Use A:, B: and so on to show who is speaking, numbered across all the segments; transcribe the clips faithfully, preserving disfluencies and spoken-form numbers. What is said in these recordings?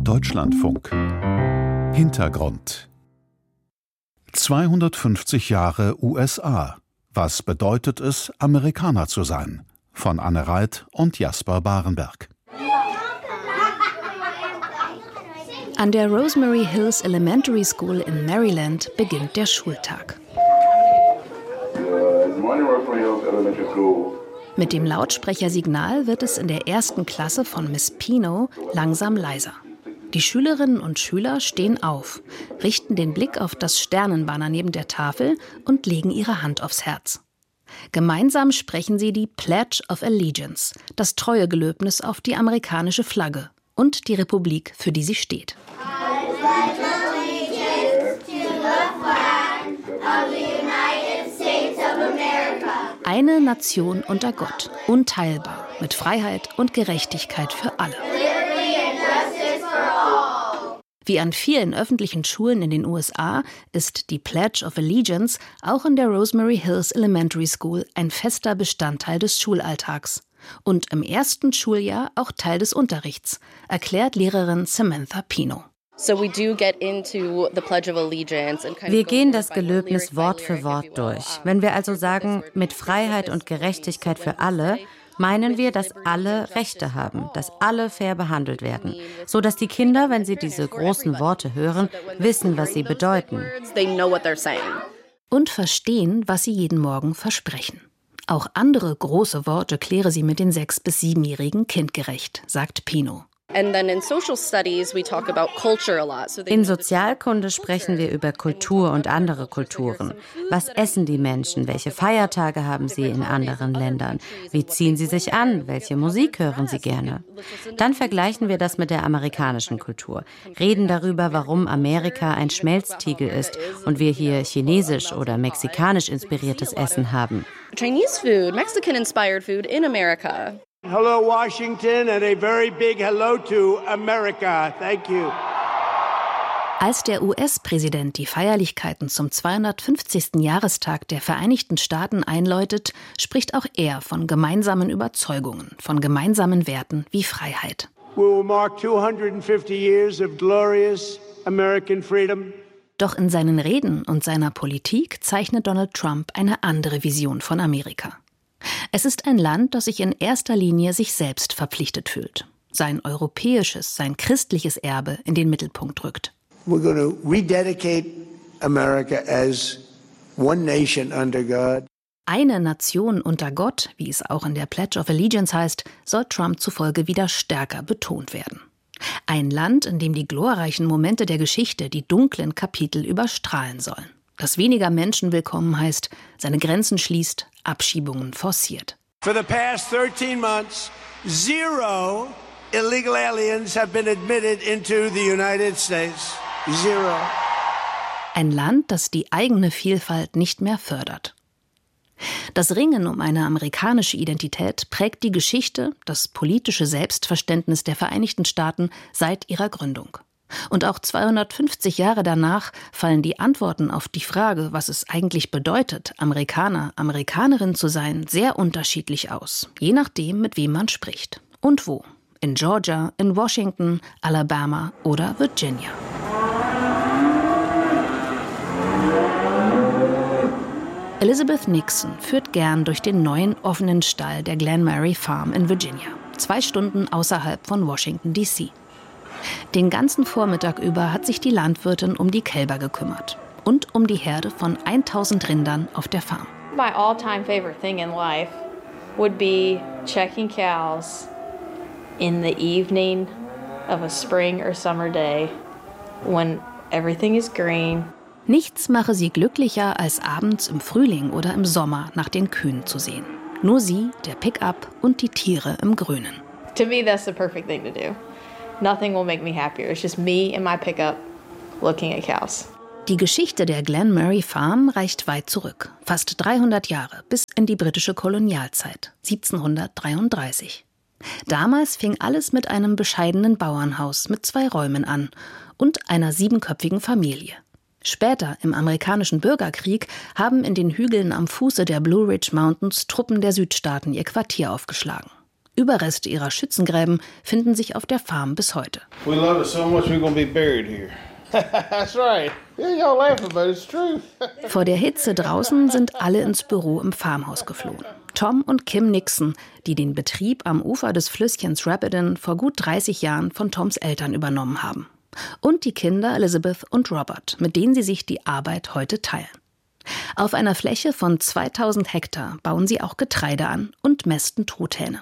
A: Deutschlandfunk. Hintergrund. zweihundertfünfzig Jahre U S A. Was bedeutet es, Amerikaner zu sein? Von Anne Reit und Jasper Barenberg.
B: An der Rosemary Hills Elementary School in Maryland beginnt der Schultag. Mit dem Lautsprechersignal wird es in der ersten Klasse von Miss Pino langsam leiser. Die Schülerinnen und Schüler stehen auf, richten den Blick auf das Sternenbanner neben der Tafel und legen ihre Hand aufs Herz. Gemeinsam sprechen sie die Pledge of Allegiance, das Treuegelöbnis auf die amerikanische Flagge und die Republik, für die sie steht. Eine Nation unter Gott, unteilbar, mit Freiheit und Gerechtigkeit für alle. Wie an vielen öffentlichen Schulen in den U S A ist die Pledge of Allegiance auch in der Rosemary Hills Elementary School ein fester Bestandteil des Schulalltags. Und im ersten Schuljahr auch Teil des Unterrichts, erklärt Lehrerin Samantha Pino.
C: Wir gehen das Gelöbnis Wort für Wort durch. Wenn wir also sagen, mit Freiheit und Gerechtigkeit für alle, meinen wir, dass alle Rechte haben, dass alle fair behandelt werden, so dass die Kinder, wenn sie diese großen Worte hören, wissen, was sie bedeuten.
B: Und verstehen, was sie jeden Morgen versprechen. Auch andere große Worte kläre sie mit den sechs- bis siebenjährigen kindgerecht, sagt Pino.
C: In Sozialkunde sprechen wir über Kultur und andere Kulturen. Was essen die Menschen? Welche Feiertage haben sie in anderen Ländern? Wie ziehen sie sich an? Welche Musik hören sie gerne? Dann vergleichen wir das mit der amerikanischen Kultur, reden darüber, warum Amerika ein Schmelztiegel ist und wir hier chinesisch oder mexikanisch inspiriertes Essen haben.
D: Chinese food, Mexican-inspired food in America.
E: Hello, Washington, and a very big hello to America. Thank you.
B: Als der U S-Präsident die Feierlichkeiten zum zweihundertfünfzigsten Jahrestag der Vereinigten Staaten einläutet, spricht auch er von gemeinsamen Überzeugungen, von gemeinsamen Werten wie Freiheit.
E: We will mark two hundred fifty years of glorious American freedom.
B: Doch in seinen Reden und seiner Politik zeichnet Donald Trump eine andere Vision von Amerika. Es ist ein Land, das sich in erster Linie sich selbst verpflichtet fühlt, sein europäisches, sein christliches Erbe in den Mittelpunkt rückt.
E: We're going to rededicate America as one nation under God.
B: Eine Nation unter Gott, wie es auch in der Pledge of Allegiance heißt, soll Trump zufolge wieder stärker betont werden. Ein Land, in dem die glorreichen Momente der Geschichte die dunklen Kapitel überstrahlen sollen. Das weniger Menschen willkommen heißt, seine Grenzen schließt, Abschiebungen forciert.
E: For the past thirteen months, zero illegal aliens have been admitted into the United States. Zero.
B: Ein Land, das die eigene Vielfalt nicht mehr fördert. Das Ringen um eine amerikanische Identität prägt die Geschichte, das politische Selbstverständnis der Vereinigten Staaten seit ihrer Gründung. Und auch zweihundertfünfzig Jahre danach fallen die Antworten auf die Frage, was es eigentlich bedeutet, Amerikaner, Amerikanerin zu sein, sehr unterschiedlich aus, je nachdem, mit wem man spricht. Und wo? In Georgia, in Washington, Alabama oder Virginia. Elizabeth Nixon führt gern durch den neuen offenen Stall der Glenmary Farm in Virginia, zwei Stunden außerhalb von Washington D C Den ganzen Vormittag über hat sich die Landwirtin um die Kälber gekümmert und um die Herde von tausend Rindern auf der Farm.
F: My all-time favorite thing in life would be checking cows in the evening of a spring or summer day when everything is green.
B: Nichts mache sie glücklicher, als abends im Frühling oder im Sommer nach den Kühen zu sehen. Nur sie, der Pickup und die Tiere im Grünen.
F: To me, that's the perfect thing to do. Nothing will make me happier. It's just me and my pickup looking at cows.
B: Die Geschichte der Glenmary Farm reicht weit zurück, fast dreihundert Jahre, bis in die britische Kolonialzeit, siebzehnhundertdreiunddreißig. Damals fing alles mit einem bescheidenen Bauernhaus mit zwei Räumen an und einer siebenköpfigen Familie. Später, im amerikanischen Bürgerkrieg, haben in den Hügeln am Fuße der Blue Ridge Mountains Truppen der Südstaaten ihr Quartier aufgeschlagen. Überreste ihrer Schützengräben finden sich auf der Farm bis heute.
G: We love it so much we're gonna be buried here. That's right. Yeah, y'all laughing, but it's true.
B: Vor der Hitze draußen sind alle ins Büro im Farmhaus geflohen. Tom und Kim Nixon, die den Betrieb am Ufer des Flüsschens Rapidan vor gut dreißig Jahren von Toms Eltern übernommen haben. Und die Kinder Elizabeth und Robert, mit denen sie sich die Arbeit heute teilen. Auf einer Fläche von zweitausend Hektar bauen sie auch Getreide an und mästen Truthähne.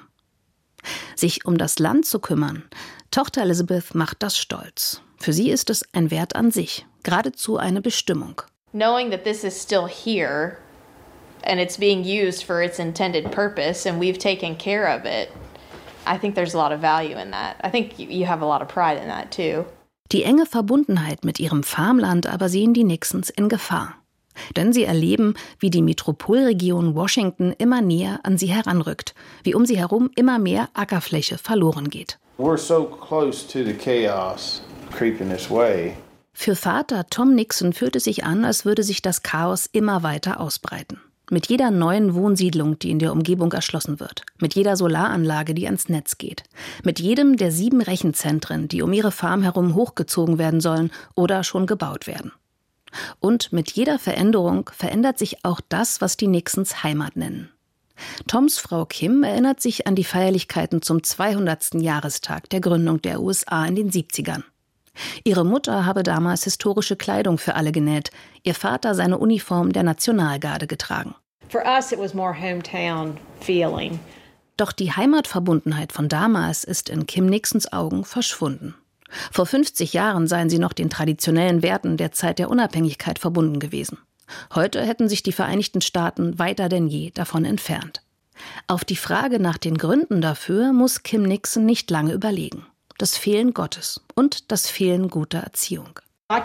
B: Sich um das Land zu kümmern, Tochter Elizabeth macht das stolz. Für sie ist es ein Wert an sich, geradezu eine Bestimmung.
F: Knowing that this is still here and it's being used for its intended purpose and we've taken care of it, I think there's a lot of value in that. I think you have a lot of pride in that too.
B: Die enge Verbundenheit mit ihrem Farmland aber sehen die Nixons in Gefahr. Denn sie erleben, wie die Metropolregion Washington immer näher an sie heranrückt, wie um sie herum immer mehr Ackerfläche verloren geht.
G: We're so close to the chaos creeping this way.
B: Für Vater Tom Nixon fühlt es sich an, als würde sich das Chaos immer weiter ausbreiten. Mit jeder neuen Wohnsiedlung, die in der Umgebung erschlossen wird. Mit jeder Solaranlage, die ans Netz geht. Mit jedem der sieben Rechenzentren, die um ihre Farm herum hochgezogen werden sollen oder schon gebaut werden. Und mit jeder Veränderung verändert sich auch das, was die Nixons Heimat nennen. Toms Frau Kim erinnert sich an die Feierlichkeiten zum zweihundertsten Jahrestag der Gründung der U S A in den siebzigern. Ihre Mutter habe damals historische Kleidung für alle genäht, ihr Vater seine Uniform der Nationalgarde getragen.
F: For us it was more hometown feeling.
B: Doch die Heimatverbundenheit von damals ist in Kim Nixons Augen verschwunden. Vor fünfzig Jahren seien sie noch den traditionellen Werten der Zeit der Unabhängigkeit verbunden gewesen. Heute hätten sich die Vereinigten Staaten weiter denn je davon entfernt. Auf die Frage nach den Gründen dafür muss Kim Nixon nicht lange überlegen. Das Fehlen Gottes und das Fehlen guter Erziehung.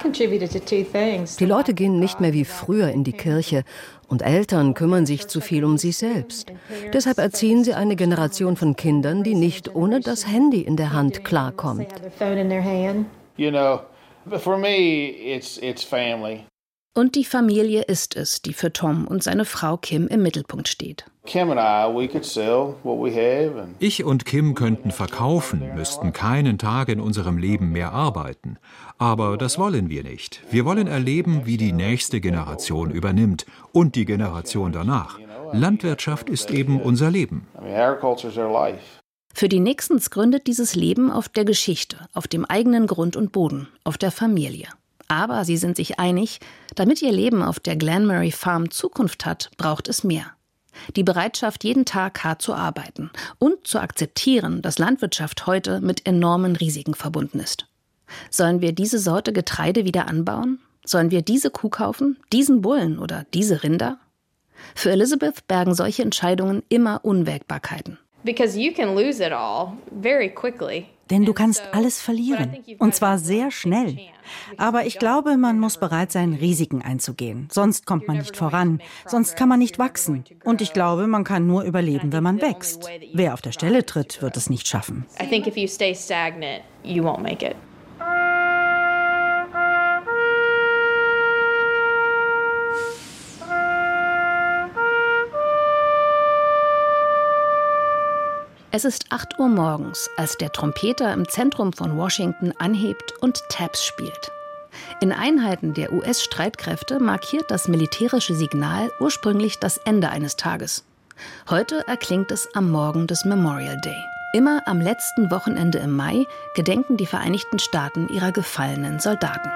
H: Die Leute gehen nicht mehr wie früher in die Kirche und Eltern kümmern sich zu viel um sich selbst. Deshalb erziehen sie eine Generation von Kindern, die nicht ohne das Handy in der Hand klarkommt.
G: You know, for me it's it's family.
B: Und die Familie ist es, die für Tom und seine Frau Kim im Mittelpunkt steht.
G: Kim and I, we could sell what we have and
I: Ich und Kim könnten verkaufen, müssten keinen Tag in unserem Leben mehr arbeiten. Aber das wollen wir nicht. Wir wollen erleben, wie die nächste Generation übernimmt und die Generation danach. Landwirtschaft ist eben unser Leben.
G: I mean agriculture is our life.
B: Für die Nixons gründet dieses Leben auf der Geschichte, auf dem eigenen Grund und Boden, auf der Familie. Aber sie sind sich einig, damit ihr Leben auf der Glenmurray Farm Zukunft hat, braucht es mehr. Die Bereitschaft, jeden Tag hart zu arbeiten und zu akzeptieren, dass Landwirtschaft heute mit enormen Risiken verbunden ist. Sollen wir diese Sorte Getreide wieder anbauen? Sollen wir diese Kuh kaufen, diesen Bullen oder diese Rinder? Für Elizabeth bergen solche Entscheidungen immer Unwägbarkeiten.
F: Because you can lose it all very quickly.
J: Denn du kannst alles verlieren, und zwar sehr schnell. Aber ich glaube, man muss bereit sein, Risiken einzugehen. Sonst kommt man nicht voran, sonst kann man nicht wachsen. Und ich glaube, man kann nur überleben, wenn man wächst. Wer auf der Stelle tritt, wird es nicht schaffen.
F: I think if you stay stagnant, you won't make it.
B: Es ist acht Uhr morgens, als der Trompeter im Zentrum von Washington anhebt und Taps spielt. In Einheiten der U S-Streitkräfte markiert das militärische Signal ursprünglich das Ende eines Tages. Heute erklingt es am Morgen des Memorial Day. Immer am letzten Wochenende im Mai gedenken die Vereinigten Staaten ihrer gefallenen Soldaten.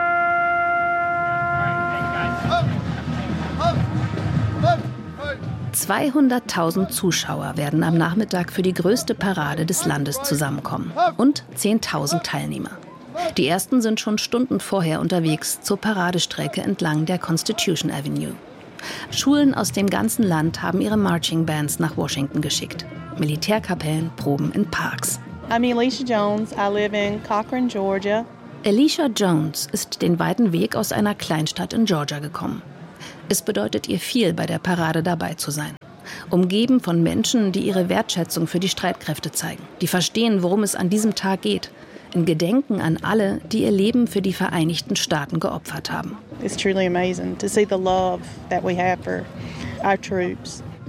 B: zweihunderttausend Zuschauer werden am Nachmittag für die größte Parade des Landes zusammenkommen und zehntausend Teilnehmer. Die ersten sind schon Stunden vorher unterwegs zur Paradestrecke entlang der Constitution Avenue. Schulen aus dem ganzen Land haben ihre Marching Bands nach Washington geschickt. Militärkapellen proben in Parks.
K: I'm Alicia Jones. I live in Cochran, Georgia.
B: Alicia Jones ist den weiten Weg aus einer Kleinstadt in Georgia gekommen. Es bedeutet ihr viel, bei der Parade dabei zu sein. Umgeben von Menschen, die ihre Wertschätzung für die Streitkräfte zeigen, die verstehen, worum es an diesem Tag geht. In Gedenken an alle, die ihr Leben für die Vereinigten Staaten geopfert haben.
K: It's truly amazing to see the love that we have for our troops.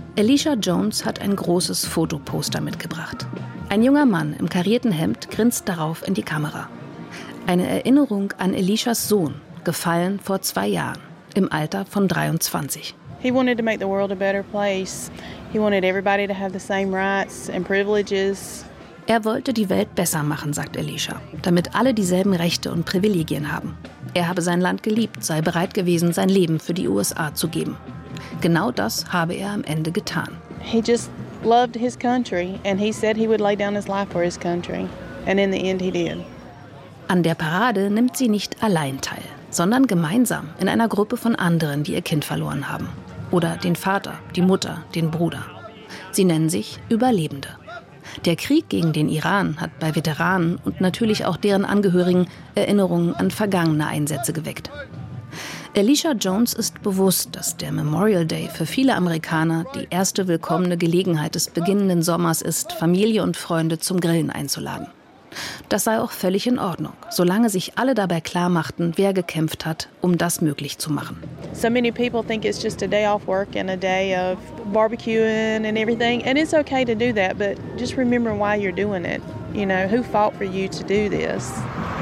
B: Elisha Jones hat ein großes Fotoposter mitgebracht. Ein junger Mann im karierten Hemd grinst darauf in die Kamera. Eine Erinnerung an Elishas Sohn, gefallen vor zwei Jahren, im Alter von dreiundzwanzig.
K: He wanted to make the world a better place. He wanted everybody to have the same rights and privileges.
B: Er wollte die Welt besser machen, sagt Elisha, damit alle dieselben Rechte und Privilegien haben. Er habe sein Land geliebt, sei bereit gewesen, sein Leben für die U S A zu geben. Genau das habe er am Ende getan.
K: He just loved his country and he said he would lay down his life for his country. And in the end he did.
B: An der Parade nimmt sie nicht allein teil, sondern gemeinsam in einer Gruppe von anderen, die ihr Kind verloren haben. Oder den Vater, die Mutter, den Bruder. Sie nennen sich Überlebende. Der Krieg gegen den Iran hat bei Veteranen und natürlich auch deren Angehörigen Erinnerungen an vergangene Einsätze geweckt. Elisha Jones ist bewusst, dass der Memorial Day für viele Amerikaner die erste willkommene Gelegenheit des beginnenden Sommers ist, Familie und Freunde zum Grillen einzuladen. Das sei auch völlig in Ordnung, solange sich alle dabei klar machten, wer gekämpft hat, um das möglich zu machen.
K: So many people think it's just a day off work and a day of barbecuing and everything, and it's okay to do that, but just remember why you're doing it. You know, who fought for you to do this?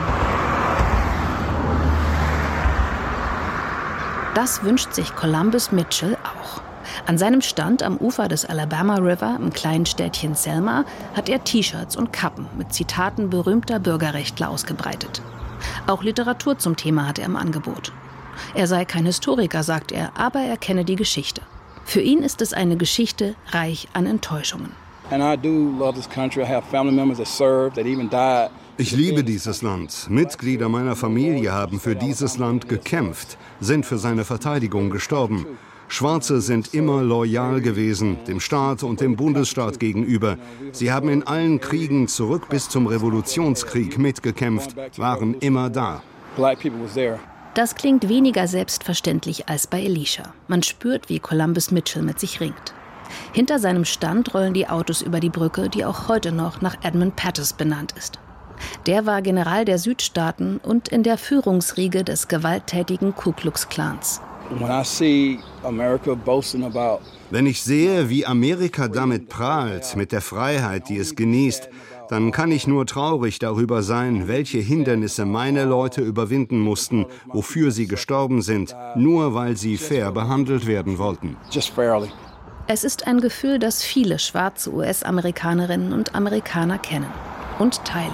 B: Das wünscht sich Columbus Mitchell auch. An seinem Stand am Ufer des Alabama River im kleinen Städtchen Selma hat er T-Shirts und Kappen mit Zitaten berühmter Bürgerrechtler ausgebreitet. Auch Literatur zum Thema hat er im Angebot. Er sei kein Historiker, sagt er, aber er kenne die Geschichte. Für ihn ist es eine Geschichte reich an Enttäuschungen.
L: Ich liebe dieses Land. Mitglieder meiner Familie haben für dieses Land gekämpft, sind für seine Verteidigung gestorben. Schwarze sind immer loyal gewesen, dem Staat und dem Bundesstaat gegenüber. Sie haben in allen Kriegen zurück bis zum Revolutionskrieg mitgekämpft, waren immer da.
B: Das klingt weniger selbstverständlich als bei Elisha. Man spürt, wie Columbus Mitchell mit sich ringt. Hinter seinem Stand rollen die Autos über die Brücke, die auch heute noch nach Edmund Pettus benannt ist. Der war General der Südstaaten und in der Führungsriege des gewalttätigen Ku Klux Klans.
L: Wenn ich sehe, wie Amerika damit prahlt, mit der Freiheit, die es genießt, dann kann ich nur traurig darüber sein, welche Hindernisse meine Leute überwinden mussten, wofür sie gestorben sind, nur weil sie fair behandelt werden wollten.
B: Es ist ein Gefühl, das viele schwarze U S-Amerikanerinnen und Amerikaner kennen und teilen.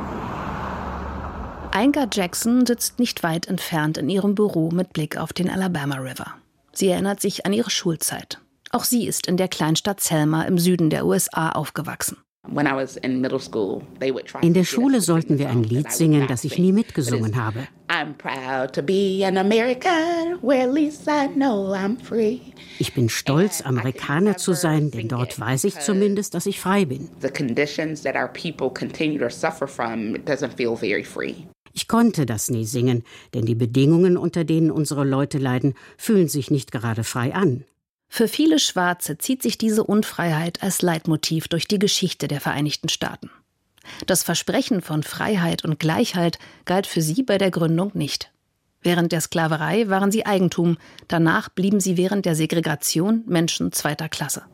B: Inga Jackson sitzt nicht weit entfernt in ihrem Büro mit Blick auf den Alabama River. Sie erinnert sich an ihre Schulzeit. Auch sie ist in der Kleinstadt Selma im Süden der U S A aufgewachsen.
M: In der Schule sollten wir ein Lied singen, das ich nie mitgesungen habe. Ich bin stolz, Amerikaner zu sein, denn dort weiß ich zumindest, dass ich frei bin. Ich konnte das nie singen, denn die Bedingungen, unter denen unsere Leute leiden, fühlen sich nicht gerade frei an.
B: Für viele Schwarze zieht sich diese Unfreiheit als Leitmotiv durch die Geschichte der Vereinigten Staaten. Das Versprechen von Freiheit und Gleichheit galt für sie bei der Gründung nicht. Während der Sklaverei waren sie Eigentum, danach blieben sie während der Segregation Menschen zweiter Klasse.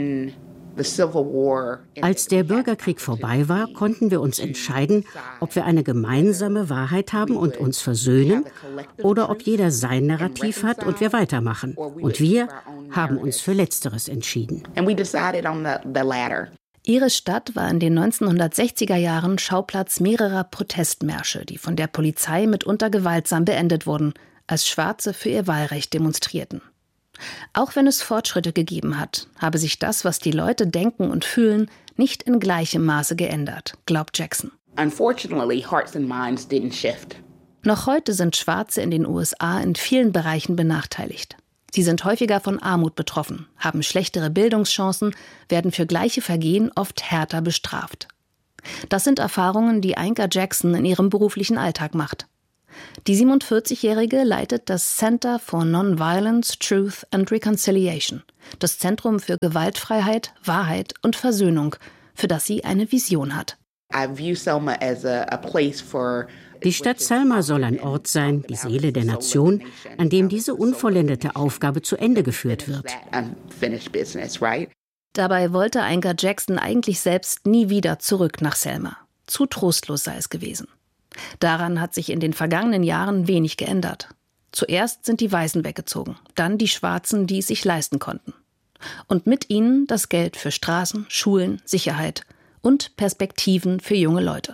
M: Als der Bürgerkrieg vorbei war, konnten wir uns entscheiden, ob wir eine gemeinsame Wahrheit haben und uns versöhnen oder ob jeder sein Narrativ hat und wir weitermachen. Und wir haben uns für Letzteres entschieden.
B: Ihre Stadt war in den neunzehnhundertsechziger Jahren Schauplatz mehrerer Protestmärsche, die von der Polizei mitunter gewaltsam beendet wurden, als Schwarze für ihr Wahlrecht demonstrierten. Auch wenn es Fortschritte gegeben hat, habe sich das, was die Leute denken und fühlen, nicht in gleichem Maße geändert, glaubt Jackson. Noch heute sind Schwarze in den U S A in vielen Bereichen benachteiligt. Sie sind häufiger von Armut betroffen, haben schlechtere Bildungschancen, werden für gleiche Vergehen oft härter bestraft. Das sind Erfahrungen, die Inga Jackson in ihrem beruflichen Alltag macht. Die siebenundvierzigjährige leitet das Center for Nonviolence, Truth and Reconciliation, das Zentrum für Gewaltfreiheit, Wahrheit und Versöhnung, für das sie eine Vision hat.
M: Die Stadt Selma soll ein Ort sein, die Seele der Nation, an dem diese unvollendete Aufgabe zu Ende geführt wird.
B: Dabei wollte Inger Jackson eigentlich selbst nie wieder zurück nach Selma. Zu trostlos sei es gewesen. Daran hat sich in den vergangenen Jahren wenig geändert. Zuerst sind die Weißen weggezogen, dann die Schwarzen, die es sich leisten konnten. Und mit ihnen das Geld für Straßen, Schulen, Sicherheit und Perspektiven für junge Leute.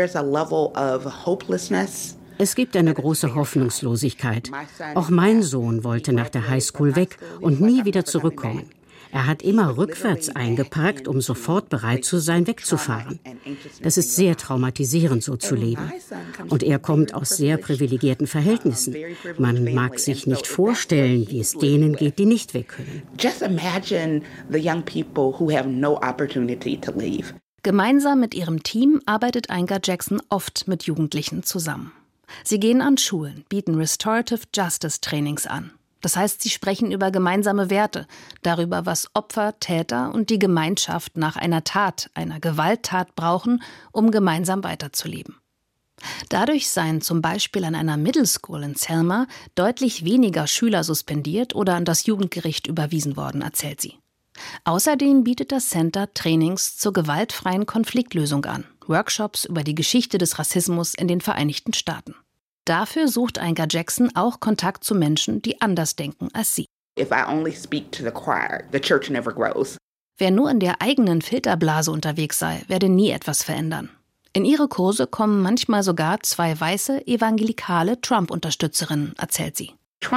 M: Es gibt eine große Hoffnungslosigkeit. Auch mein Sohn wollte nach der Highschool weg und nie wieder zurückkommen. Er hat immer rückwärts eingeparkt, um sofort bereit zu sein, wegzufahren. Das ist sehr traumatisierend, so zu leben. Und er kommt aus sehr privilegierten Verhältnissen. Man mag sich nicht vorstellen, wie es denen geht, die nicht weg können.
B: Gemeinsam mit ihrem Team arbeitet Inger Jackson oft mit Jugendlichen zusammen. Sie gehen an Schulen, bieten Restorative Justice Trainings an. Das heißt, sie sprechen über gemeinsame Werte, darüber, was Opfer, Täter und die Gemeinschaft nach einer Tat, einer Gewalttat brauchen, um gemeinsam weiterzuleben. Dadurch seien zum Beispiel an einer Middle School in Selma deutlich weniger Schüler suspendiert oder an das Jugendgericht überwiesen worden, erzählt sie. Außerdem bietet das Center Trainings zur gewaltfreien Konfliktlösung an, Workshops über die Geschichte des Rassismus in den Vereinigten Staaten. Dafür sucht Inger Jackson auch Kontakt zu Menschen, die anders denken als sie. Wer nur in der eigenen Filterblase unterwegs sei, werde nie etwas verändern. In ihre Kurse kommen manchmal sogar zwei weiße, evangelikale Trump-Unterstützerinnen, erzählt sie.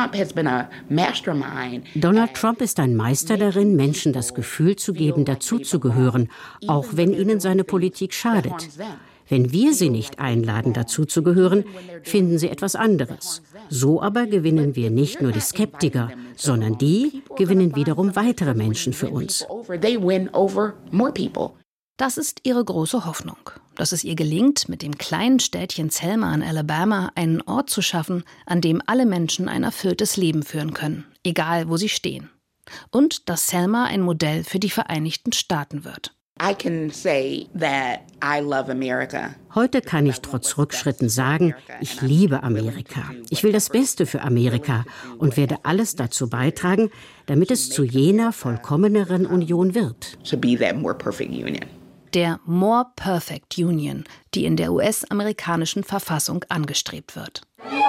M: Donald Trump ist ein Meister darin, Menschen das Gefühl zu geben, dazuzugehören, auch wenn ihnen seine Politik schadet. Wenn wir sie nicht einladen, dazuzugehören, finden sie etwas anderes. So aber gewinnen wir nicht nur die Skeptiker, sondern die gewinnen wiederum weitere Menschen für uns.
B: Das ist ihre große Hoffnung, dass es ihr gelingt, mit dem kleinen Städtchen Selma in Alabama einen Ort zu schaffen, an dem alle Menschen ein erfülltes Leben führen können, egal wo sie stehen. Und dass Selma ein Modell für die Vereinigten Staaten wird.
M: Heute kann ich trotz Rückschritten sagen, ich liebe Amerika. Ich will das Beste für Amerika und werde alles dazu beitragen, damit es zu jener vollkommeneren Union wird.
B: Der More Perfect Union, die in der U S-amerikanischen Verfassung angestrebt wird.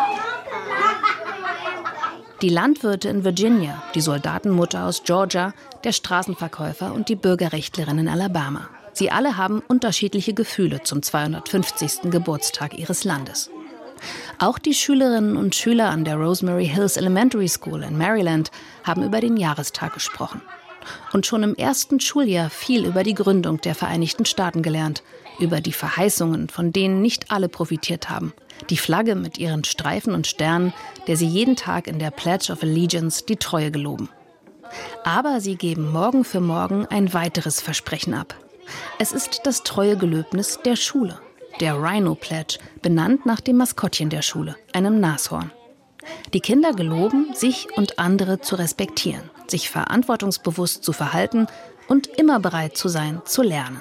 B: Die Landwirte in Virginia, die Soldatenmutter aus Georgia, der Straßenverkäufer und die Bürgerrechtlerin in Alabama. Sie alle haben unterschiedliche Gefühle zum zweihundertfünfzigsten Geburtstag ihres Landes. Auch die Schülerinnen und Schüler an der Rosemary Hills Elementary School in Maryland haben über den Jahrestag gesprochen. Und schon im ersten Schuljahr viel über die Gründung der Vereinigten Staaten gelernt, über die Verheißungen, von denen nicht alle profitiert haben, die Flagge mit ihren Streifen und Sternen, der sie jeden Tag in der Pledge of Allegiance die Treue geloben. Aber sie geben Morgen für Morgen ein weiteres Versprechen ab. Es ist das Treuegelöbnis der Schule, der Rhino Pledge, benannt nach dem Maskottchen der Schule, einem Nashorn. Die Kinder geloben, sich und andere zu respektieren, sich verantwortungsbewusst zu verhalten und immer bereit zu sein, zu lernen.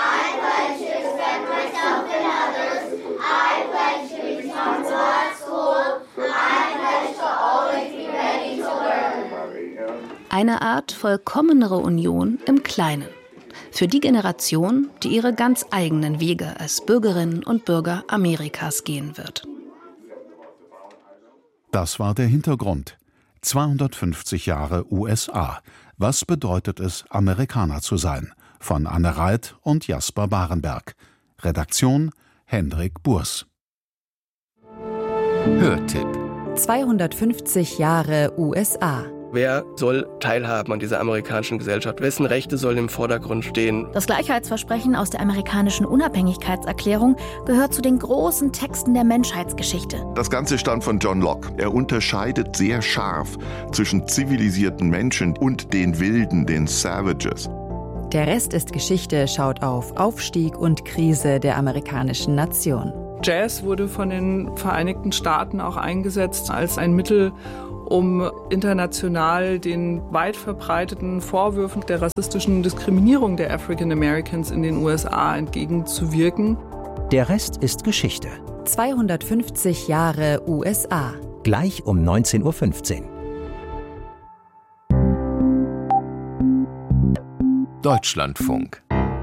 B: Eine Art vollkommenere Union im Kleinen. Für die Generation, die ihre ganz eigenen Wege als Bürgerinnen und Bürger Amerikas gehen wird.
A: Das war der Hintergrund. zweihundertfünfzig Jahre U S A. Was bedeutet es, Amerikaner zu sein? Von Anne Reit und Jasper Barenberg. Redaktion Hendrik Burs.
N: Hörtipp: zweihundertfünfzig Jahre U S A.
O: Wer soll teilhaben an dieser amerikanischen Gesellschaft? Wessen Rechte sollen im Vordergrund stehen?
P: Das Gleichheitsversprechen aus der amerikanischen Unabhängigkeitserklärung gehört zu den großen Texten der Menschheitsgeschichte.
Q: Das Ganze stammt von John Locke. Er unterscheidet sehr scharf zwischen zivilisierten Menschen und den Wilden, den Savages.
N: Der Rest ist Geschichte schaut auf Aufstieg und Krise der amerikanischen Nation.
R: Jazz wurde von den Vereinigten Staaten auch eingesetzt als ein Mittel, um international den weit verbreiteten Vorwürfen der rassistischen Diskriminierung der African Americans in den U S A entgegenzuwirken.
S: Der Rest ist Geschichte.
N: zweihundertfünfzig Jahre U S A.
S: Gleich um neunzehn Uhr fünfzehn.
T: Deutschlandfunk.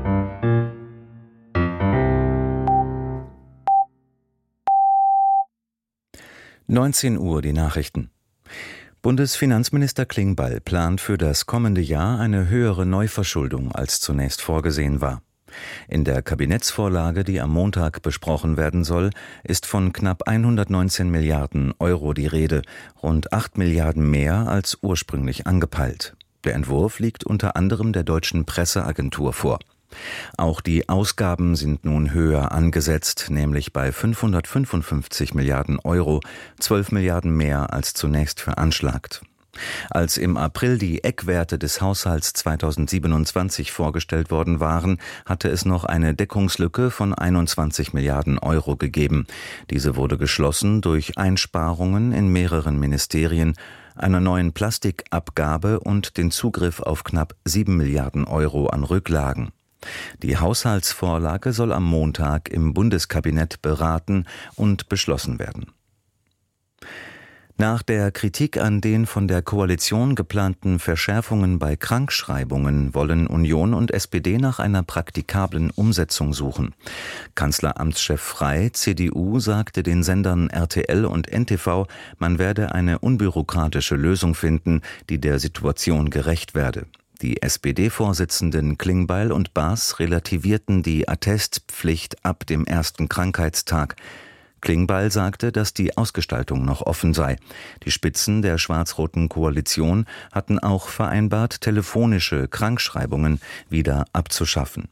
U: neunzehn Uhr die Nachrichten. Bundesfinanzminister Klingbeil plant für das kommende Jahr eine höhere Neuverschuldung als zunächst vorgesehen war. In der Kabinettsvorlage, die am Montag besprochen werden soll, ist von knapp hundertneunzehn Milliarden Euro die Rede, rund acht Milliarden mehr als ursprünglich angepeilt. Der Entwurf liegt unter anderem der Deutschen Presseagentur vor. Auch die Ausgaben sind nun höher angesetzt, nämlich bei fünfhundertfünfundfünfzig Milliarden Euro, zwölf Milliarden mehr als zunächst veranschlagt. Als im April die Eckwerte des Haushalts zweitausendsiebenundzwanzig vorgestellt worden waren, hatte es noch eine Deckungslücke von einundzwanzig Milliarden Euro gegeben. Diese wurde geschlossen durch Einsparungen in mehreren Ministerien, einer neuen Plastikabgabe und den Zugriff auf knapp sieben Milliarden Euro an Rücklagen. Die Haushaltsvorlage soll am Montag im Bundeskabinett beraten und beschlossen werden. Nach der Kritik an den von der Koalition geplanten Verschärfungen bei Krankschreibungen wollen Union und S P D nach einer praktikablen Umsetzung suchen. Kanzleramtschef Frey, C D U, sagte den Sendern R T L und N T V, man werde eine unbürokratische Lösung finden, die der Situation gerecht werde. Die S P D-Vorsitzenden Klingbeil und Baas relativierten die Attestpflicht ab dem ersten Krankheitstag. Klingbeil sagte, dass die Ausgestaltung noch offen sei. Die Spitzen der schwarz-roten Koalition hatten auch vereinbart, telefonische Krankschreibungen wieder abzuschaffen.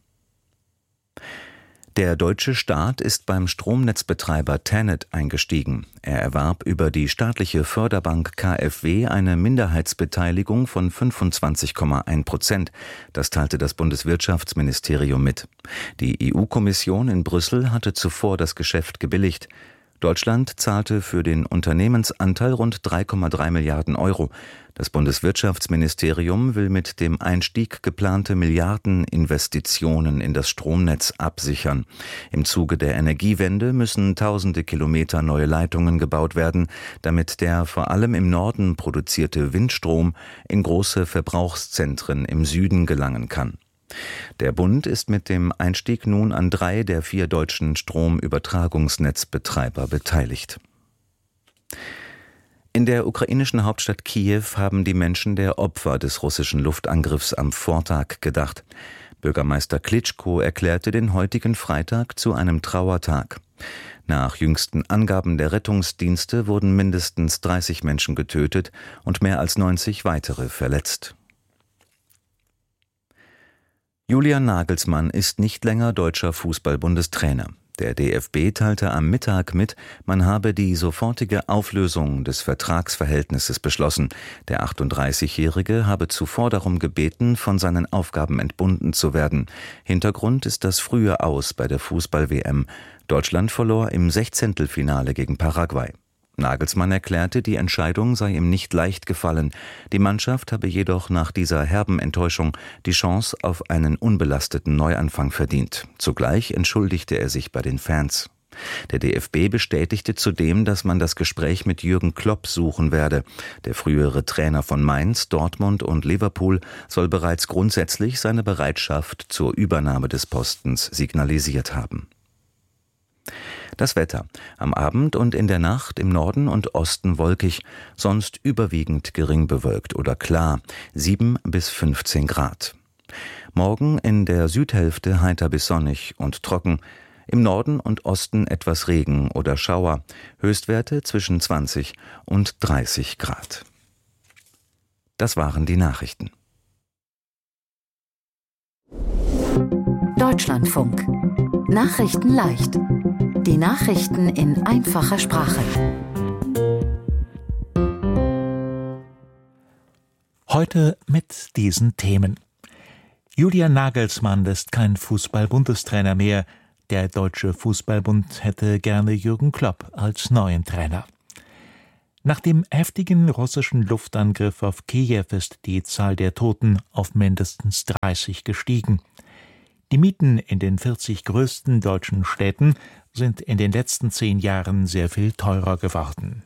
U: Der deutsche Staat ist beim Stromnetzbetreiber TenneT eingestiegen. Er erwarb über die staatliche Förderbank K f W eine Minderheitsbeteiligung von fünfundzwanzig Komma eins Prozent. Das teilte das Bundeswirtschaftsministerium mit. Die E U-Kommission in Brüssel hatte zuvor das Geschäft gebilligt. Deutschland zahlte für den Unternehmensanteil rund drei Komma drei Milliarden Euro. Das Bundeswirtschaftsministerium will mit dem Einstieg geplante Milliardeninvestitionen in das Stromnetz absichern. Im Zuge der Energiewende müssen tausende Kilometer neue Leitungen gebaut werden, damit der vor allem im Norden produzierte Windstrom in große Verbrauchszentren im Süden gelangen kann. Der Bund ist mit dem Einstieg nun an drei der vier deutschen Stromübertragungsnetzbetreiber beteiligt. In der ukrainischen Hauptstadt Kiew haben die Menschen der Opfer des russischen Luftangriffs am Vortag gedacht. Bürgermeister Klitschko erklärte den heutigen Freitag zu einem Trauertag. Nach jüngsten Angaben der Rettungsdienste wurden mindestens dreißig Menschen getötet und mehr als neunzig weitere verletzt. Julian Nagelsmann ist nicht länger deutscher Fußball-Bundestrainer. Der D F B teilte am Mittag mit, man habe die sofortige Auflösung des Vertragsverhältnisses beschlossen. Der achtunddreißigjährige habe zuvor darum gebeten, von seinen Aufgaben entbunden zu werden. Hintergrund ist das frühe Aus bei der Fußball-W M. Deutschland verlor im Sechzehntelfinale gegen Paraguay. Nagelsmann erklärte, die Entscheidung sei ihm nicht leicht gefallen. Die Mannschaft habe jedoch nach dieser herben Enttäuschung die Chance auf einen unbelasteten Neuanfang verdient. Zugleich entschuldigte er sich bei den Fans. Der D F B bestätigte zudem, dass man das Gespräch mit Jürgen Klopp suchen werde. Der frühere Trainer von Mainz, Dortmund und Liverpool soll bereits grundsätzlich seine Bereitschaft zur Übernahme des Postens signalisiert haben. Das Wetter. Am Abend und in der Nacht im Norden und Osten wolkig, sonst überwiegend gering bewölkt oder klar, sieben bis fünfzehn Grad. Morgen in der Südhälfte heiter bis sonnig und trocken, im Norden und Osten etwas Regen oder Schauer, Höchstwerte zwischen zwanzig und dreißig Grad. Das waren die Nachrichten.
V: Deutschlandfunk. Nachrichten leicht. Die Nachrichten in einfacher Sprache.
W: Heute mit diesen Themen. Julian Nagelsmann ist kein Fußball-Bundestrainer mehr. Der Deutsche Fußballbund hätte gerne Jürgen Klopp als neuen Trainer. Nach dem heftigen russischen Luftangriff auf Kiew ist die Zahl der Toten auf mindestens dreißig gestiegen. Die Mieten in den vierzig größten deutschen Städten sind in den letzten zehn Jahren sehr viel teurer geworden.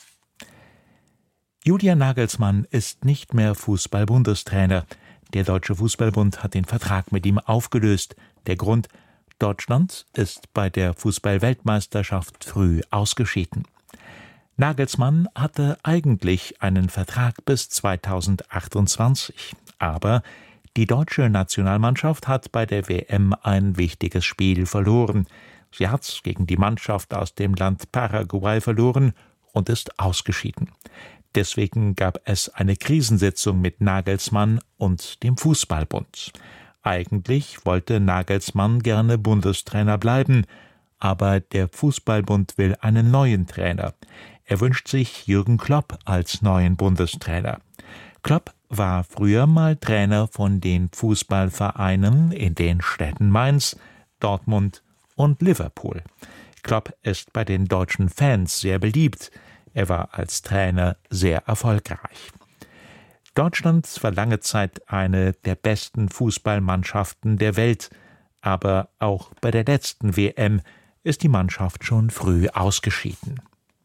W: Julian Nagelsmann ist nicht mehr Fußball-Bundestrainer. Der Deutsche Fußballbund hat den Vertrag mit ihm aufgelöst. Der Grund: Deutschland ist bei der Fußball-Weltmeisterschaft früh ausgeschieden. Nagelsmann hatte eigentlich einen Vertrag bis zweitausendachtundzwanzig. Aber die deutsche Nationalmannschaft hat bei der W M ein wichtiges Spiel verloren. Sie hat gegen die Mannschaft aus dem Land Paraguay verloren und ist ausgeschieden. Deswegen gab es eine Krisensitzung mit Nagelsmann und dem Fußballbund. Eigentlich wollte Nagelsmann gerne Bundestrainer bleiben, aber der Fußballbund will einen neuen Trainer. Er wünscht sich Jürgen Klopp als neuen Bundestrainer. Klopp war früher mal Trainer von den Fußballvereinen in den Städten Mainz, Dortmund und Liverpool. Klopp ist bei den deutschen Fans sehr beliebt. Er war als Trainer sehr erfolgreich. Deutschland war lange Zeit eine der besten Fußballmannschaften der Welt, aber auch bei der letzten W M ist die Mannschaft schon früh ausgeschieden.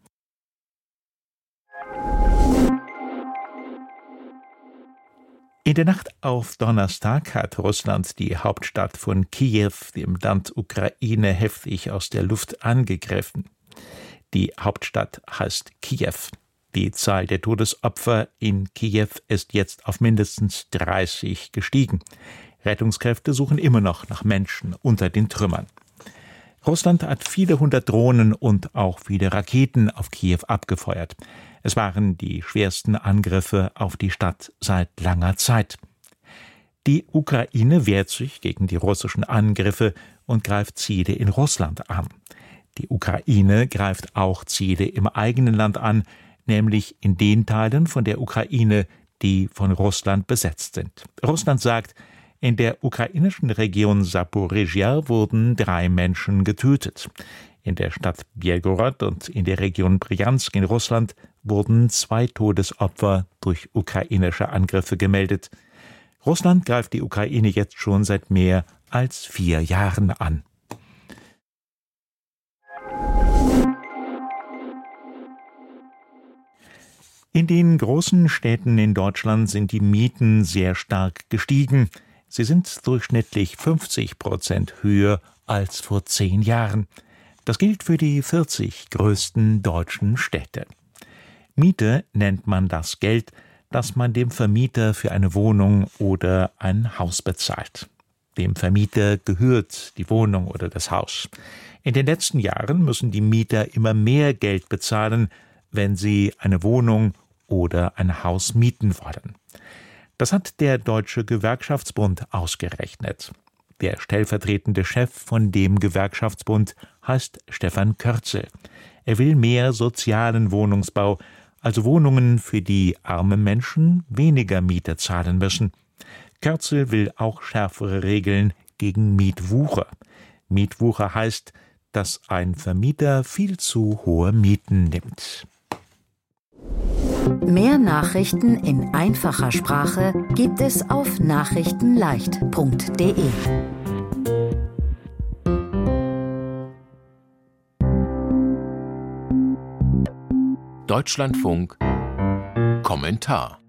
W: In der Nacht auf Donnerstag hat Russland die Hauptstadt von Kiew, dem Land Ukraine, heftig aus der Luft angegriffen. Die Hauptstadt heißt Kiew. Die Zahl der Todesopfer in Kiew ist jetzt auf mindestens dreißig gestiegen. Rettungskräfte suchen immer noch nach Menschen unter den Trümmern. Russland hat viele hundert Drohnen und auch viele Raketen auf Kiew abgefeuert. Es waren die schwersten Angriffe auf die Stadt seit langer Zeit. Die Ukraine wehrt sich gegen die russischen Angriffe und greift Ziele in Russland an. Die Ukraine greift auch Ziele im eigenen Land an, nämlich in den Teilen von der Ukraine, die von Russland besetzt sind. Russland sagt, in der ukrainischen Region Saporizhia wurden drei Menschen getötet. In der Stadt Belgorod und in der Region Bryansk in Russland wurden zwei Todesopfer durch ukrainische Angriffe gemeldet. Russland greift die Ukraine jetzt schon seit mehr als vier Jahren an. In den großen Städten in Deutschland sind die Mieten sehr stark gestiegen. Sie sind durchschnittlich fünfzig Prozent höher als vor zehn Jahren. Das gilt für die vierzig größten deutschen Städte. Miete nennt man das Geld, das man dem Vermieter für eine Wohnung oder ein Haus bezahlt. Dem Vermieter gehört die Wohnung oder das Haus. In den letzten Jahren müssen die Mieter immer mehr Geld bezahlen, wenn sie eine Wohnung oder ein Haus mieten wollen. Das hat der Deutsche Gewerkschaftsbund ausgerechnet. Der stellvertretende Chef von dem Gewerkschaftsbund heißt Stefan Körzel. Er will mehr sozialen Wohnungsbau, also Wohnungen, für die arme Menschen weniger Miete zahlen müssen. Körzel will auch schärfere Regeln gegen Mietwucher. Mietwucher heißt, dass ein Vermieter viel zu hohe Mieten nimmt.
V: Mehr Nachrichten in einfacher Sprache gibt es auf nachrichtenleicht punkt de.
T: Deutschlandfunk Kommentar.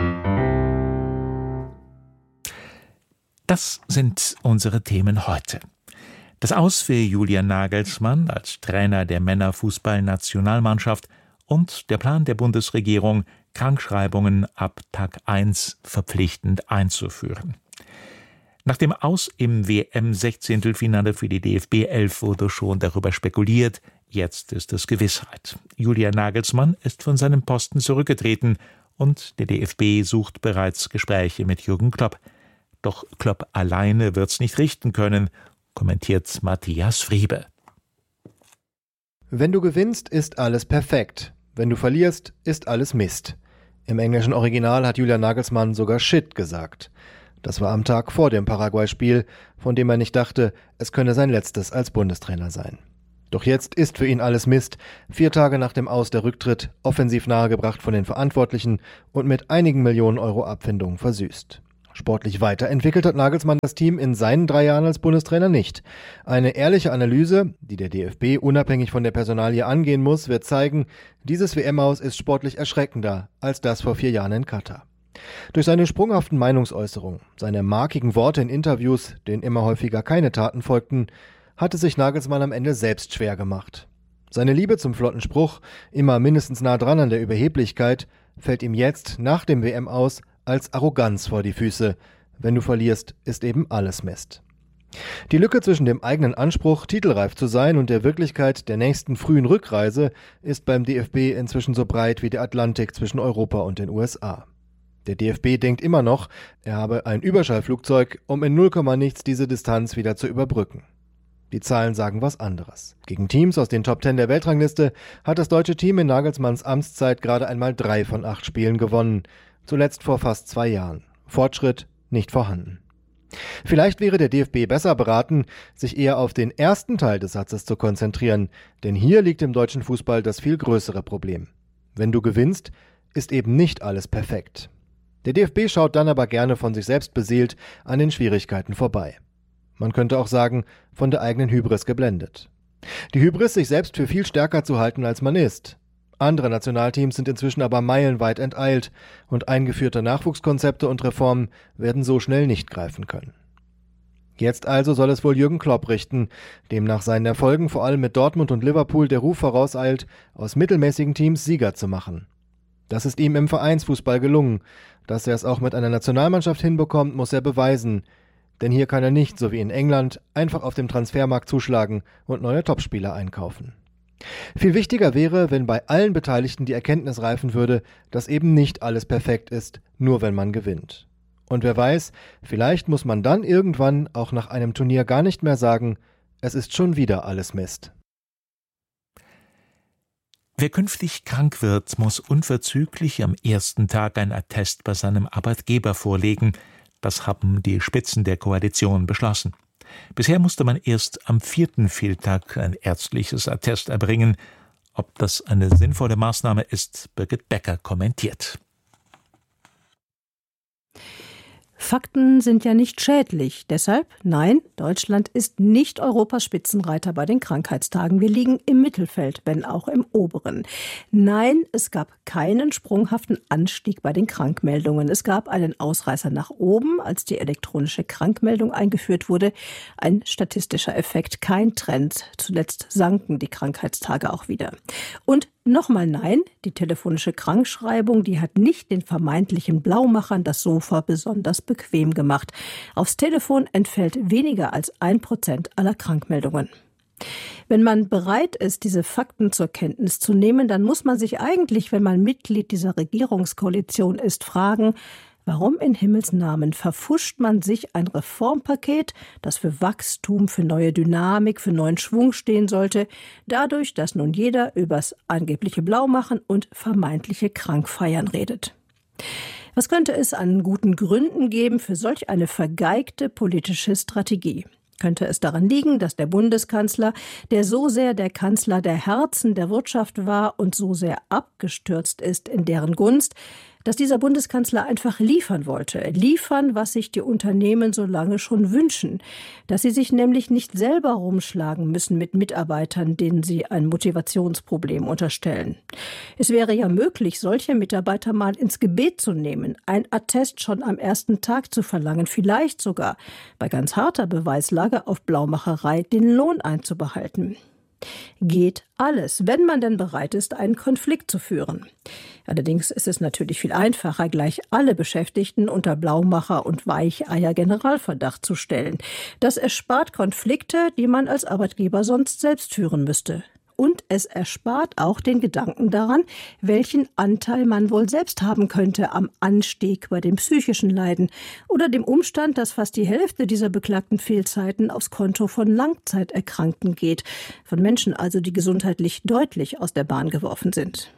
W: Das sind unsere Themen heute. Das Aus für Julian Nagelsmann als Trainer der Männerfußball-Nationalmannschaft und der Plan der Bundesregierung, Krankschreibungen ab Tag eins verpflichtend einzuführen. Nach dem Aus im W M-Sechzehntelfinale für die D F B elf wurde schon darüber spekuliert, jetzt ist es Gewissheit. Julian Nagelsmann ist von seinem Posten zurückgetreten und der D F B sucht bereits Gespräche mit Jürgen Klopp. Doch Klopp alleine wird's nicht richten können, kommentiert Matthias Friebe.
C: Wenn du gewinnst, ist alles perfekt. Wenn du verlierst, ist alles Mist. Im englischen Original hat Julian Nagelsmann sogar Shit gesagt. Das war am Tag vor dem Paraguay-Spiel, von dem er nicht dachte, es könne sein letztes als Bundestrainer sein. Doch jetzt ist für ihn alles Mist, vier Tage nach dem Aus der Rücktritt, offensiv nahegebracht von den Verantwortlichen und mit einigen Millionen Euro Abfindung versüßt. Sportlich weiterentwickelt hat Nagelsmann das Team in seinen drei Jahren als Bundestrainer nicht. Eine ehrliche Analyse, die der D F B unabhängig von der Personalie angehen muss, wird zeigen, dieses W M-Aus ist sportlich erschreckender als das vor vier Jahren in Katar. Durch seine sprunghaften Meinungsäußerungen, seine markigen Worte in Interviews, denen immer häufiger keine Taten folgten, hatte sich Nagelsmann am Ende selbst schwer gemacht. Seine Liebe zum flotten Spruch, immer mindestens nah dran an der Überheblichkeit, fällt ihm jetzt nach dem W M-Aus als Arroganz vor die Füße. Wenn du verlierst, ist eben alles Mist. Die Lücke zwischen dem eigenen Anspruch, titelreif zu sein, und der Wirklichkeit der nächsten frühen Rückreise ist beim D F B inzwischen so breit wie der Atlantik zwischen Europa und den U S A. Der D F B denkt immer noch, er habe ein Überschallflugzeug, um in null Komma nichts diese Distanz wieder zu überbrücken. Die Zahlen sagen was anderes. Gegen Teams aus den Top Ten der Weltrangliste hat das deutsche Team in Nagelsmanns Amtszeit gerade einmal drei von acht Spielen gewonnen. Zuletzt vor fast zwei Jahren. Fortschritt nicht vorhanden. Vielleicht wäre der D F B besser beraten, sich eher auf den ersten Teil des Satzes zu konzentrieren, denn hier liegt im deutschen Fußball das viel größere Problem. Wenn du gewinnst, ist eben nicht alles perfekt. Der D F B schaut dann aber gerne von sich selbst beseelt an den Schwierigkeiten vorbei. Man könnte auch sagen, von der eigenen Hybris geblendet. Die Hybris, sich selbst für viel stärker zu halten, als man ist. Andere Nationalteams sind inzwischen aber meilenweit enteilt und eingeführte Nachwuchskonzepte und Reformen werden so schnell nicht greifen können. Jetzt also soll es wohl Jürgen Klopp richten, dem nach seinen Erfolgen vor allem mit Dortmund und Liverpool der Ruf vorauseilt, aus mittelmäßigen Teams Sieger zu machen. Das ist ihm im Vereinsfußball gelungen. Dass er es auch mit einer Nationalmannschaft hinbekommt, muss er beweisen. Denn hier kann er nicht, so wie in England, einfach auf dem Transfermarkt zuschlagen und neue Topspieler einkaufen. Viel wichtiger wäre, wenn bei allen Beteiligten die Erkenntnis reifen würde, dass eben nicht alles perfekt ist, nur wenn man gewinnt. Und wer weiß, vielleicht muss man dann irgendwann auch nach einem Turnier gar nicht mehr sagen, es ist schon wieder alles Mist.
W: Wer künftig krank wird, muss unverzüglich am ersten Tag ein Attest bei seinem Arbeitgeber vorlegen. Das haben die Spitzen der Koalition beschlossen. Bisher musste man erst am vierten Fehltag ein ärztliches Attest erbringen. Ob das eine sinnvolle Maßnahme ist, Birgit Becker kommentiert.
D: Fakten sind ja nicht schädlich. Deshalb, nein, Deutschland ist nicht Europas Spitzenreiter bei den Krankheitstagen. Wir liegen im Mittelfeld, wenn auch im oberen. Nein, es gab keinen sprunghaften Anstieg bei den Krankmeldungen. Es gab einen Ausreißer nach oben, als die elektronische Krankmeldung eingeführt wurde. Ein statistischer Effekt, kein Trend. Zuletzt sanken die Krankheitstage auch wieder. Und nochmal nein, die telefonische Krankschreibung, die hat nicht den vermeintlichen Blaumachern das Sofa besonders bequem gemacht. Aufs Telefon entfällt weniger als ein Prozent aller Krankmeldungen. Wenn man bereit ist, diese Fakten zur Kenntnis zu nehmen, dann muss man sich eigentlich, wenn man Mitglied dieser Regierungskoalition ist, fragen, warum in Himmels Namen verpfuscht man sich ein Reformpaket, das für Wachstum, für neue Dynamik, für neuen Schwung stehen sollte, dadurch, dass nun jeder übers angebliche Blaumachen und vermeintliche Krankfeiern redet? Was könnte es an guten Gründen geben für solch eine vergeigte politische Strategie? Könnte es daran liegen, dass der Bundeskanzler, der so sehr der Kanzler der Herzen der Wirtschaft war und so sehr abgestürzt ist in deren Gunst, dass dieser Bundeskanzler einfach liefern wollte, liefern, was sich die Unternehmen so lange schon wünschen, dass sie sich nämlich nicht selber rumschlagen müssen mit Mitarbeitern, denen sie ein Motivationsproblem unterstellen. Es wäre ja möglich, solche Mitarbeiter mal ins Gebet zu nehmen, ein Attest schon am ersten Tag zu verlangen, vielleicht sogar bei ganz harter Beweislage auf Blaumacherei den Lohn einzubehalten. Geht alles, wenn man denn bereit ist, einen Konflikt zu führen. Allerdings ist es natürlich viel einfacher, gleich alle Beschäftigten unter Blaumacher- und Weicheier-Generalverdacht zu stellen. Das erspart Konflikte, die man als Arbeitgeber sonst selbst führen müsste. Und es erspart auch den Gedanken daran, welchen Anteil man wohl selbst haben könnte am Anstieg bei den psychischen Leiden oder dem Umstand, dass fast die Hälfte dieser beklagten Fehlzeiten aufs Konto von Langzeiterkrankten geht, von Menschen also, die gesundheitlich deutlich aus der Bahn geworfen sind.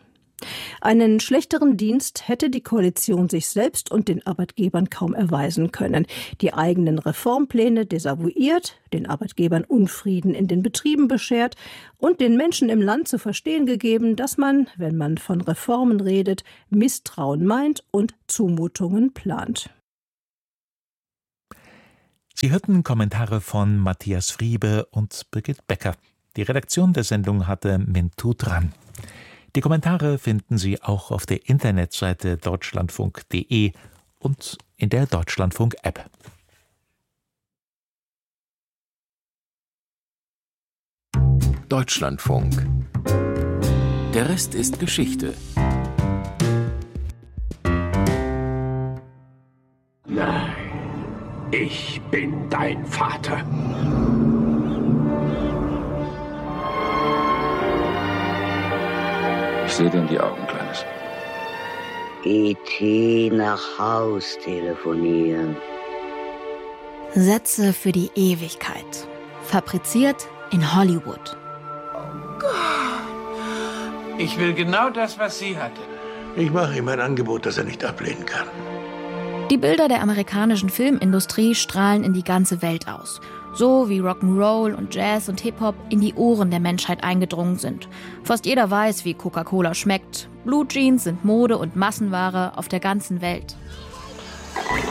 D: Einen schlechteren Dienst hätte die Koalition sich selbst und den Arbeitgebern kaum erweisen können. Die eigenen Reformpläne desavouiert, den Arbeitgebern Unfrieden in den Betrieben beschert und den Menschen im Land zu verstehen gegeben, dass man, wenn man von Reformen redet, Misstrauen meint und Zumutungen plant.
W: Sie hörten Kommentare von Matthias Friebe und Birgit Becker. Die Redaktion der Sendung hatte Mintu Tran. Die Kommentare finden Sie auch auf der Internetseite deutschlandfunk punkt de und in der Deutschlandfunk-App.
T: Deutschlandfunk. Der Rest ist Geschichte.
E: Nein, ich bin dein Vater.
H: Ich sehe dir in die Augen, Kleines.
I: E T nach Haus telefonieren.
P: Sätze für die Ewigkeit. Fabriziert in Hollywood.
E: Ich will genau das, was sie hatte. Ich mache ihm ein Angebot, das er nicht ablehnen kann.
P: Die Bilder der amerikanischen Filmindustrie strahlen in die ganze Welt aus. So wie Rock'n'Roll und Jazz und Hip-Hop in die Ohren der Menschheit eingedrungen sind. Fast jeder weiß, wie Coca-Cola schmeckt. Blue Jeans sind Mode und Massenware auf der ganzen Welt.